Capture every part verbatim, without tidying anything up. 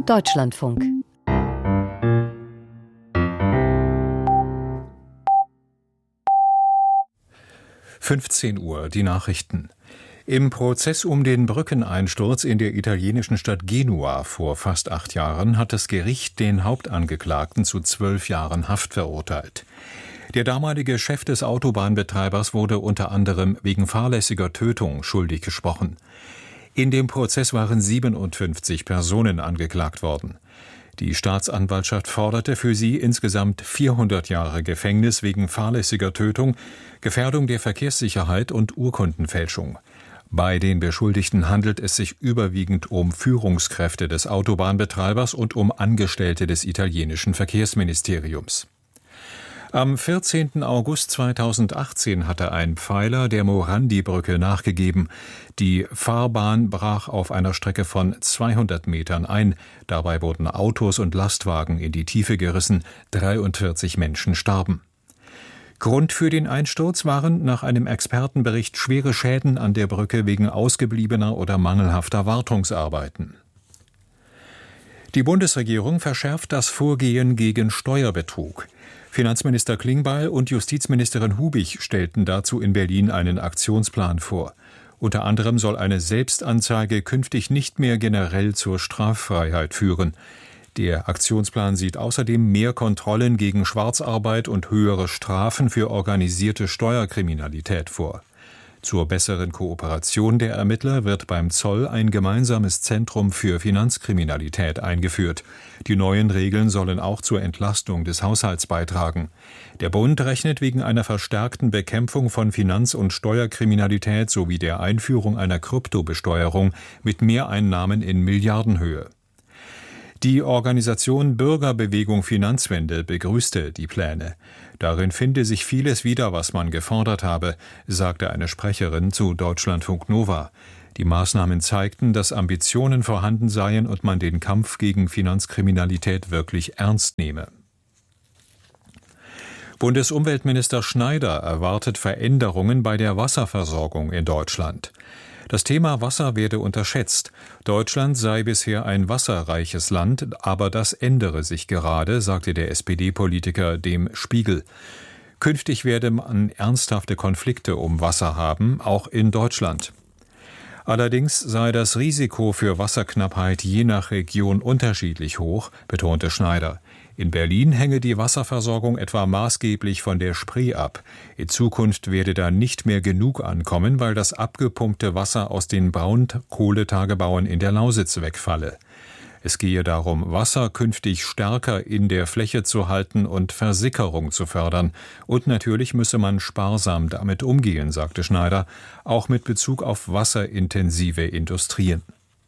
Deutschlandfunk. fünfzehn Uhr, die Nachrichten. Im Prozess um den Brückeneinsturz in der italienischen Stadt Genua vor fast acht Jahren hat das Gericht den Hauptangeklagten zu zwölf Jahren Haft verurteilt. Der damalige Chef des Autobahnbetreibers wurde unter anderem wegen fahrlässiger Tötung schuldig gesprochen. In dem Prozess waren siebenundfünfzig Personen angeklagt worden. Die Staatsanwaltschaft forderte für sie insgesamt vierhundert Jahre Gefängnis wegen fahrlässiger Tötung, Gefährdung der Verkehrssicherheit und Urkundenfälschung. Bei den Beschuldigten handelt es sich überwiegend um Führungskräfte des Autobahnbetreibers und um Angestellte des italienischen Verkehrsministeriums. Am vierzehnten August zweitausendachtzehn hatte ein Pfeiler der Morandi-Brücke nachgegeben. Die Fahrbahn brach auf einer Strecke von zweihundert Metern ein. Dabei wurden Autos und Lastwagen in die Tiefe gerissen. dreiundvierzig Menschen starben. Grund für den Einsturz waren nach einem Expertenbericht schwere Schäden an der Brücke wegen ausgebliebener oder mangelhafter Wartungsarbeiten. Die Bundesregierung verschärft das Vorgehen gegen Steuerbetrug. Finanzminister Klingbeil und Justizministerin Hubig stellten dazu in Berlin einen Aktionsplan vor. Unter anderem soll eine Selbstanzeige künftig nicht mehr generell zur Straffreiheit führen. Der Aktionsplan sieht außerdem mehr Kontrollen gegen Schwarzarbeit und höhere Strafen für organisierte Steuerkriminalität vor. Zur besseren Kooperation der Ermittler wird beim Zoll ein gemeinsames Zentrum für Finanzkriminalität eingeführt. Die neuen Regeln sollen auch zur Entlastung des Haushalts beitragen. Der Bund rechnet wegen einer verstärkten Bekämpfung von Finanz- und Steuerkriminalität sowie der Einführung einer Kryptobesteuerung mit Mehreinnahmen in Milliardenhöhe. Die Organisation Bürgerbewegung Finanzwende begrüßte die Pläne. Darin finde sich vieles wieder, was man gefordert habe, sagte eine Sprecherin zu Deutschlandfunk Nova. Die Maßnahmen zeigten, dass Ambitionen vorhanden seien und man den Kampf gegen Finanzkriminalität wirklich ernst nehme. Bundesumweltminister Schneider erwartet Veränderungen bei der Wasserversorgung in Deutschland. Das Thema Wasser werde unterschätzt. Deutschland sei bisher ein wasserreiches Land, aber das ändere sich gerade, sagte der S P D-Politiker dem Spiegel. Künftig werde man ernsthafte Konflikte um Wasser haben, auch in Deutschland. Allerdings sei das Risiko für Wasserknappheit je nach Region unterschiedlich hoch, betonte Schneider. In Berlin hänge die Wasserversorgung etwa maßgeblich von der Spree ab. In Zukunft werde da nicht mehr genug ankommen, weil das abgepumpte Wasser aus den Braunkohletagebauen in der Lausitz wegfalle. Es gehe darum, Wasser künftig stärker in der Fläche zu halten und Versickerung zu fördern. Und natürlich müsse man sparsam damit umgehen, sagte Schneider, auch mit Bezug auf wasserintensive Industrien.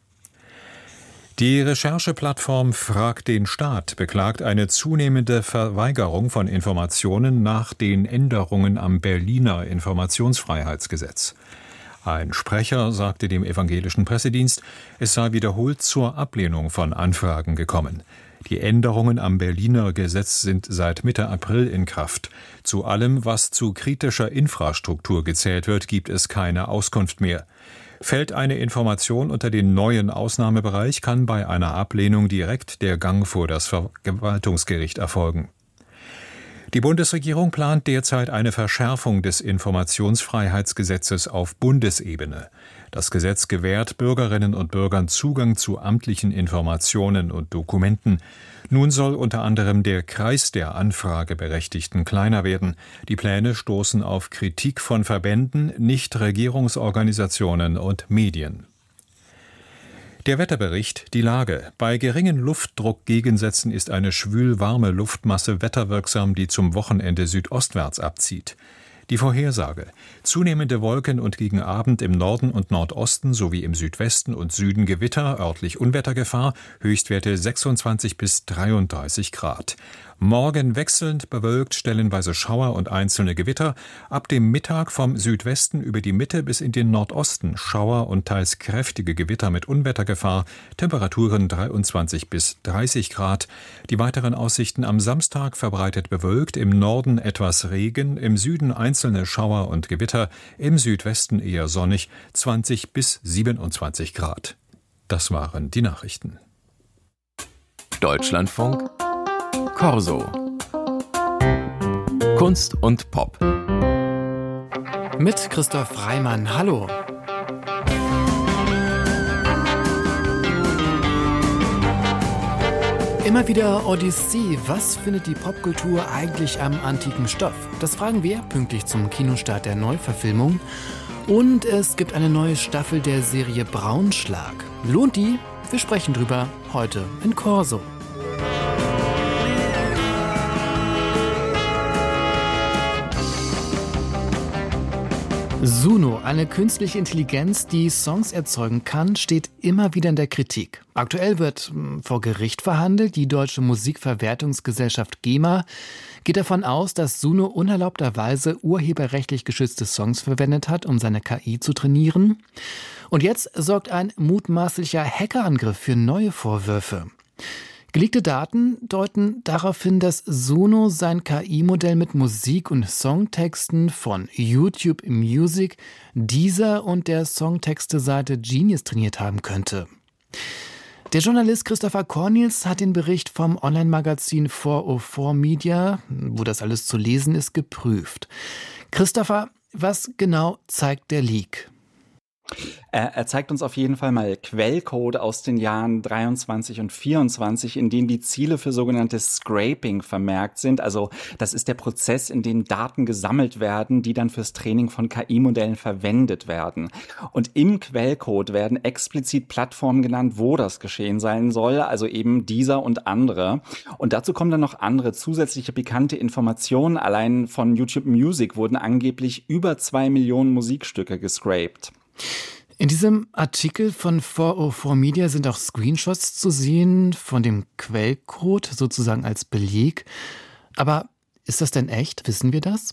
Die Rechercheplattform Frag den Staat beklagt eine zunehmende Verweigerung von Informationen nach den Änderungen am Berliner Informationsfreiheitsgesetz. Ein Sprecher sagte dem evangelischen Pressedienst, es sei wiederholt zur Ablehnung von Anfragen gekommen. Die Änderungen am Berliner Gesetz sind seit Mitte April in Kraft. Zu allem, was zu kritischer Infrastruktur gezählt wird, gibt es keine Auskunft mehr. Fällt eine Information unter den neuen Ausnahmebereich, kann bei einer Ablehnung direkt der Gang vor das Verwaltungsgericht erfolgen. Die Bundesregierung plant derzeit eine Verschärfung des Informationsfreiheitsgesetzes auf Bundesebene. Das Gesetz gewährt Bürgerinnen und Bürgern Zugang zu amtlichen Informationen und Dokumenten. Nun soll unter anderem der Kreis der Anfrageberechtigten kleiner werden. Die Pläne stoßen auf Kritik von Verbänden, Nichtregierungsorganisationen und Medien. Der Wetterbericht, die Lage. Bei geringen Luftdruckgegensätzen ist eine schwül-warme Luftmasse wetterwirksam, die zum Wochenende südostwärts abzieht. Die Vorhersage. Zunehmende Wolken und gegen Abend im Norden und Nordosten sowie im Südwesten und Süden Gewitter, örtlich Unwettergefahr, Höchstwerte sechsundzwanzig bis dreiunddreißig Grad. Morgen wechselnd bewölkt, stellenweise Schauer und einzelne Gewitter. Ab dem Mittag vom Südwesten über die Mitte bis in den Nordosten Schauer und teils kräftige Gewitter mit Unwettergefahr. Temperaturen dreiundzwanzig bis dreißig Grad. Die weiteren Aussichten am Samstag verbreitet bewölkt, im Norden etwas Regen, im Süden einzelne Schauer und Gewitter, im Südwesten eher sonnig, zwanzig bis siebenundzwanzig Grad. Das waren die Nachrichten. Deutschlandfunk Corso. Kunst und Pop. Mit Christoph Reimann. Hallo. Immer wieder Odyssee. Was findet die Popkultur eigentlich am antiken Stoff? Das fragen wir pünktlich zum Kinostart der Neuverfilmung. Und es gibt eine neue Staffel der Serie Braunschlag. Lohnt die? Wir sprechen drüber heute in Corso. Suno, eine künstliche Intelligenz, die Songs erzeugen kann, steht immer wieder in der Kritik. Aktuell wird mh, vor Gericht verhandelt. Die Deutsche Musikverwertungsgesellschaft GEMA geht davon aus, dass Suno unerlaubterweise urheberrechtlich geschützte Songs verwendet hat, um seine K I zu trainieren. Und jetzt sorgt ein mutmaßlicher Hackerangriff für neue Vorwürfe. Geleakte Daten deuten darauf hin, dass Suno sein K I-Modell mit Musik- und Songtexten von YouTube Music, Deezer und der Songtexte-Seite Genius trainiert haben könnte. Der Journalist Christopher Cornels hat den Bericht vom Online-Magazin vier null vier Media, wo das alles zu lesen ist, geprüft. Christopher, was genau zeigt der Leak? Er, er zeigt uns auf jeden Fall mal Quellcode aus den Jahren dreiundzwanzig und vierundzwanzig, in denen die Ziele für sogenanntes Scraping vermerkt sind. Also das ist der Prozess, in dem Daten gesammelt werden, die dann fürs Training von K I-Modellen verwendet werden. Und im Quellcode werden explizit Plattformen genannt, wo das geschehen sein soll, also eben dieser und andere. Und dazu kommen dann noch andere zusätzliche pikante Informationen. Allein von YouTube Music wurden angeblich über zwei Millionen Musikstücke gescraped. In diesem Artikel von vier null vier Media sind auch Screenshots zu sehen von dem Quellcode, sozusagen als Beleg. Aber ist das denn echt? Wissen wir das?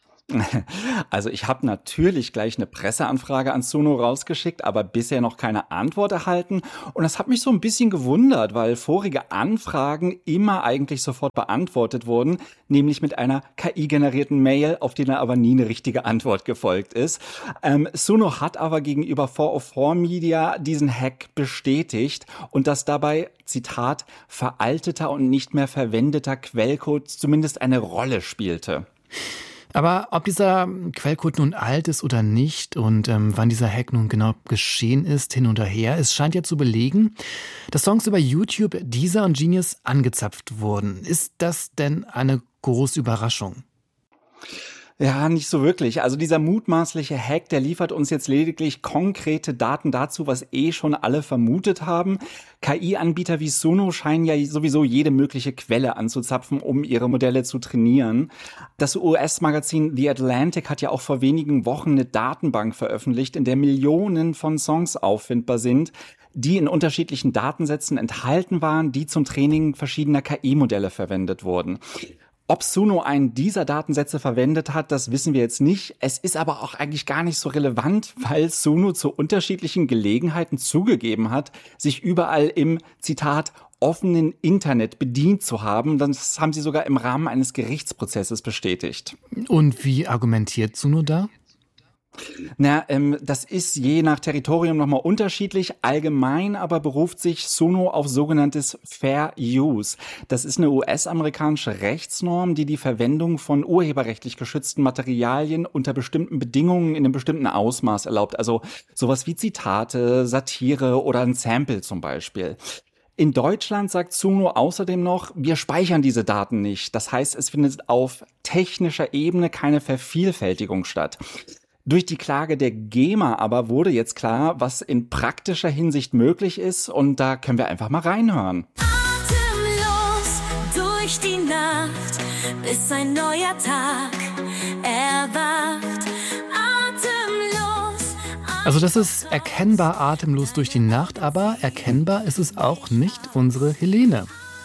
Also ich habe natürlich gleich eine Presseanfrage an Suno rausgeschickt, aber bisher noch keine Antwort erhalten. Und das hat mich so ein bisschen gewundert, weil vorige Anfragen immer eigentlich sofort beantwortet wurden, nämlich mit einer K I-generierten Mail, auf die dann aber nie eine richtige Antwort gefolgt ist. Ähm, Suno hat aber gegenüber vier null vier Media diesen Hack bestätigt und dass dabei, Zitat, veralteter und nicht mehr verwendeter Quellcode zumindest eine Rolle spielte. Aber ob dieser Quellcode nun alt ist oder nicht und ähm, wann dieser Hack nun genau geschehen ist, hin und her, es scheint ja zu belegen, dass Songs über YouTube, Deezer und Genius angezapft wurden. Ist das denn eine große Überraschung? Ja, nicht so wirklich. Also dieser mutmaßliche Hack, der liefert uns jetzt lediglich konkrete Daten dazu, was eh schon alle vermutet haben. K I-Anbieter wie Suno scheinen ja sowieso jede mögliche Quelle anzuzapfen, um ihre Modelle zu trainieren. Das U S-Magazin The Atlantic hat ja auch vor wenigen Wochen eine Datenbank veröffentlicht, in der Millionen von Songs auffindbar sind, die in unterschiedlichen Datensätzen enthalten waren, die zum Training verschiedener K I-Modelle verwendet wurden. Ob Suno einen dieser Datensätze verwendet hat, das wissen wir jetzt nicht. Es ist aber auch eigentlich gar nicht so relevant, weil Suno zu unterschiedlichen Gelegenheiten zugegeben hat, sich überall im, Zitat, offenen Internet bedient zu haben. Das haben sie sogar im Rahmen eines Gerichtsprozesses bestätigt. Und wie argumentiert Suno da? Na, ähm, das ist je nach Territorium nochmal unterschiedlich. Allgemein aber beruft sich Suno auf sogenanntes Fair Use. Das ist eine U S-amerikanische Rechtsnorm, die die Verwendung von urheberrechtlich geschützten Materialien unter bestimmten Bedingungen in einem bestimmten Ausmaß erlaubt. Also sowas wie Zitate, Satire oder ein Sample zum Beispiel. In Deutschland sagt Suno außerdem noch, wir speichern diese Daten nicht. Das heißt, es findet auf technischer Ebene keine Vervielfältigung statt. Durch die Klage der GEMA aber wurde jetzt klar, was in praktischer Hinsicht möglich ist, und da können wir einfach mal reinhören. Atemlos durch die Nacht, bis ein neuer Tag erwacht. Atemlos. Also das ist erkennbar atemlos durch die Nacht, aber erkennbar ist es auch nicht unsere Helene.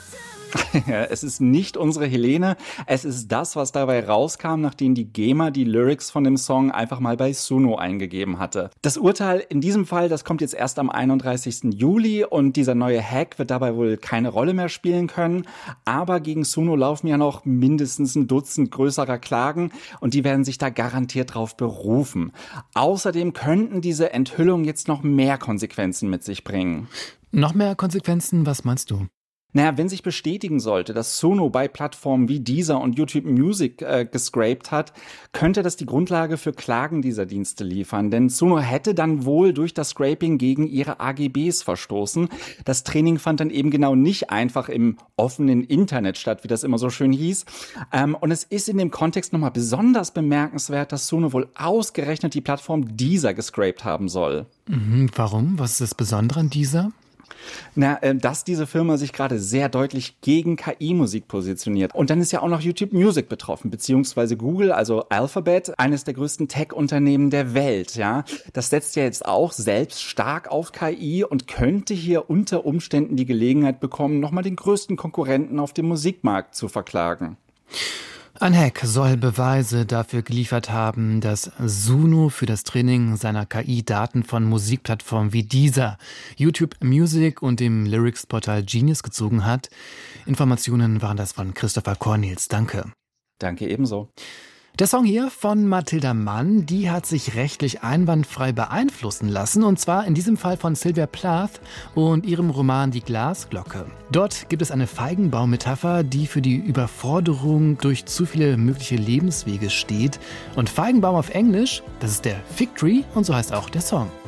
Es ist nicht unsere Helene, es ist das, was dabei rauskam, nachdem die GEMA die Lyrics von dem Song einfach mal bei Suno eingegeben hatte. Das Urteil in diesem Fall, das kommt jetzt erst am einunddreißigsten Juli und dieser neue Hack wird dabei wohl keine Rolle mehr spielen können, aber gegen Suno laufen ja noch mindestens ein Dutzend größerer Klagen und die werden sich da garantiert drauf berufen. Außerdem könnten diese Enthüllungen jetzt noch mehr Konsequenzen mit sich bringen. Noch mehr Konsequenzen, was meinst du? Naja, wenn sich bestätigen sollte, dass Suno bei Plattformen wie Deezer und YouTube Music äh, gescraped hat, könnte das die Grundlage für Klagen dieser Dienste liefern. Denn Suno hätte dann wohl durch das Scraping gegen ihre A G Bs verstoßen. Das Training fand dann eben genau nicht einfach im offenen Internet statt, wie das immer so schön hieß. Ähm, und es ist in dem Kontext nochmal besonders bemerkenswert, dass Suno wohl ausgerechnet die Plattform Deezer gescraped haben soll. Mhm, warum? Was ist das Besondere an Deezer? Na, äh, dass diese Firma sich gerade sehr deutlich gegen K I-Musik positioniert. Und dann ist ja auch noch YouTube Music betroffen, beziehungsweise Google, also Alphabet, eines der größten Tech-Unternehmen der Welt, ja. Das setzt ja jetzt auch selbst stark auf K I und könnte hier unter Umständen die Gelegenheit bekommen, nochmal den größten Konkurrenten auf dem Musikmarkt zu verklagen. Ein Hack soll Beweise dafür geliefert haben, dass Suno für das Training seiner K I Daten von Musikplattformen wie Deezer, YouTube Music und dem Lyrics-Portal Genius gezogen hat. Informationen waren das von Christopher Cornels. Danke. Danke ebenso. Der Song hier von Mathilda Mann, die hat sich rechtlich einwandfrei beeinflussen lassen, und zwar in diesem Fall von Sylvia Plath und ihrem Roman Die Glasglocke. Dort gibt es eine Feigenbaum-Metapher, die für die Überforderung durch zu viele mögliche Lebenswege steht. Und Feigenbaum auf Englisch, das ist der Fig Tree, und so heißt auch der Song.